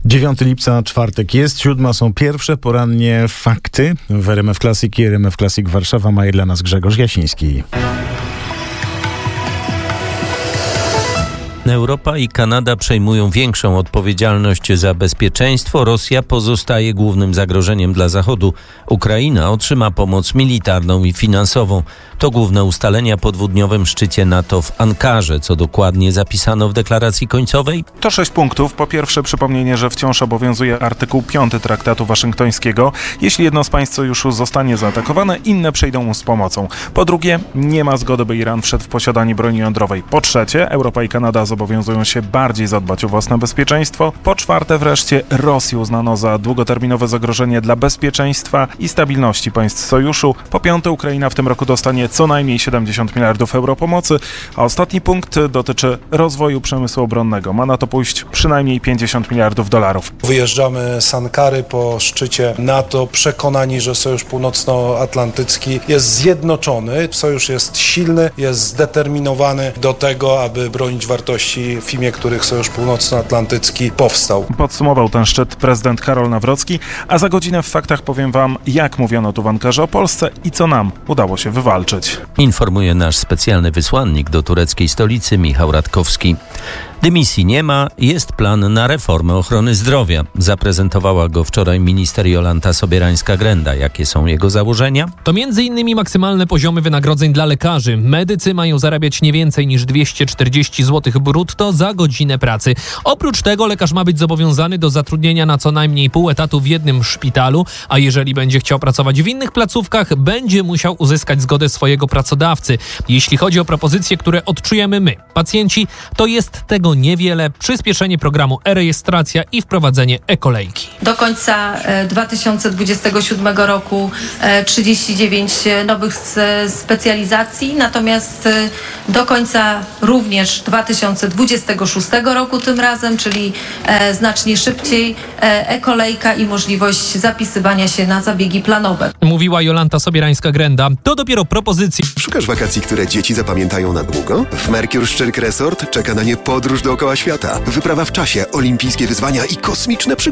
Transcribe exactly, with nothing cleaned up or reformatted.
dziewiątego lipca, czwartek jest, siódma są pierwsze porannie fakty w R M F Classic i R M F Classic Warszawa. Ma je dla nas Grzegorz Jasiński. Europa i Kanada przejmują większą odpowiedzialność za bezpieczeństwo. Rosja pozostaje głównym zagrożeniem dla Zachodu. Ukraina otrzyma pomoc militarną i finansową. To główne ustalenia po dwudniowym szczycie NATO w Ankarze. Co dokładnie zapisano w deklaracji końcowej? To sześć punktów. Po pierwsze, przypomnienie, że wciąż obowiązuje artykuł piąty Traktatu Waszyngtońskiego. Jeśli jedno z państw sojuszu zostanie zaatakowane, inne przyjdą mu z pomocą. Po drugie, nie ma zgody, by Iran wszedł w posiadanie broni jądrowej. Po trzecie, Europa i Kanada zobowiązują się bardziej zadbać o własne bezpieczeństwo. Po czwarte wreszcie, Rosję uznano za długoterminowe zagrożenie dla bezpieczeństwa i stabilności państw sojuszu. Po piąte, Ukraina w tym roku dostanie co najmniej siedemdziesiąt miliardów euro pomocy, a ostatni punkt dotyczy rozwoju przemysłu obronnego. Ma na to pójść przynajmniej pięćdziesiąt miliardów dolarów. Wyjeżdżamy z Ankary po szczycie NATO przekonani, że Sojusz Północnoatlantycki jest zjednoczony. Sojusz jest silny, jest zdeterminowany do tego, aby bronić wartości, w imię których Sojusz Północnoatlantycki powstał. Podsumował ten szczyt prezydent Karol Nawrocki, a za godzinę w faktach powiem wam, jak mówiono tu w Ankarze o Polsce i co nam udało się wywalczyć. Informuje nasz specjalny wysłannik do tureckiej stolicy Michał Radkowski. Dymisji nie ma, jest plan na reformę ochrony zdrowia. Zaprezentowała go wczoraj minister Jolanta Sobierańska-Grenda. Jakie są jego założenia? To między innymi maksymalne poziomy wynagrodzeń dla lekarzy. Medycy mają zarabiać nie więcej niż dwieście czterdzieści złotych brutto za godzinę pracy. Oprócz tego lekarz ma być zobowiązany do zatrudnienia na co najmniej pół etatu w jednym szpitalu, a jeżeli będzie chciał pracować w innych placówkach, będzie musiał uzyskać zgodę swojego pracodawcy. Jeśli chodzi o propozycje, które odczujemy my, pacjenci, to jest tego niewiele. Przyspieszenie programu e-rejestracja i wprowadzenie e-kolejki. Do końca dwa tysiące dwudziestego siódmego roku trzydzieści dziewięć nowych specjalizacji, natomiast do końca również dwa tysiące dwudziestego szóstego roku tym razem, czyli znacznie szybciej, e-kolejka i możliwość zapisywania się na zabiegi planowe. Mówiła Jolanta Sobierańska-Grenda. To dopiero propozycje. Szukasz wakacji, które dzieci zapamiętają na długo? W Mercure Szczyrk Resort czeka na nie podróż dookoła świata. Wyprawa w czasie, olimpijskie wyzwania i kosmiczne przygody.